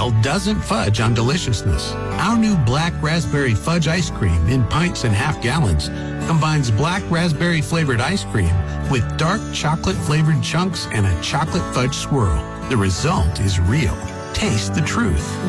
well, doesn't fudge on deliciousness. Our new black raspberry fudge ice cream in pints and half gallons combines black raspberry flavored ice cream with dark chocolate flavored chunks and a chocolate fudge swirl. The result is real. Taste the truth.